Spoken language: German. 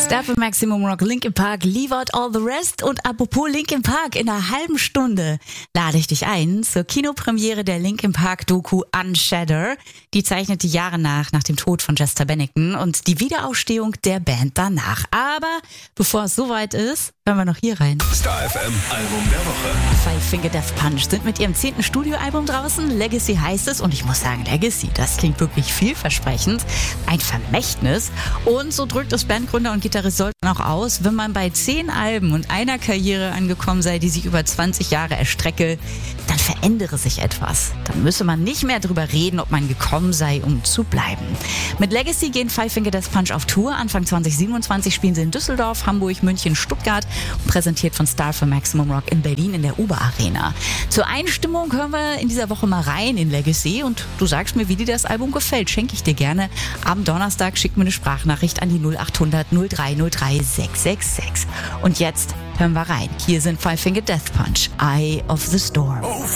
Star FM Maximum Rock, Linkin Park, Leave Out All the Rest. Und apropos Linkin Park, in einer halben Stunde lade ich dich ein zur Kinopremiere der Linkin Park Doku Unshadder. Die zeichnet die Jahre nach dem Tod von Chester Bennington und die Wiederaufstehung der Band danach. Aber bevor es soweit ist, hören wir noch hier rein. Star FM Album der Woche. Five Finger Death Punch sind mit ihrem 10. Studioalbum draußen. Legacy heißt es und ich muss sagen, Legacy, das klingt wirklich vielversprechend. Ein Vermächtnis. Und so drückt es Bandgründer und Gitarrist Sollten auch aus, wenn man bei 10 Alben und einer Karriere angekommen sei, die sich über 20 Jahre erstrecke, dann verändere sich etwas. Dann müsse man nicht mehr drüber reden, ob man gekommen sei, um zu bleiben. Mit Legacy gehen Five Finger Death Punch auf Tour. Anfang 2027 spielen sie in Düsseldorf, Hamburg, München, Stuttgart und präsentiert von Star FM Maximum Rock in Berlin in der Uber Arena. Zur Einstimmung hören wir in dieser Woche mal rein in Legacy und du sagst mir, wie dir das Album gefällt. Schenke ich dir gerne. Am Donnerstag schick mir eine Sprachnachricht an die 0800 0303 666. Und jetzt hören wir rein. Hier sind Five Finger Death Punch, Eye of the Storm.